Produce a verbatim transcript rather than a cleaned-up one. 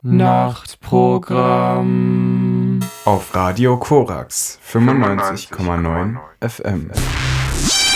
Nachtprogramm auf Radio Korax fünfundneunzig Komma neun F M.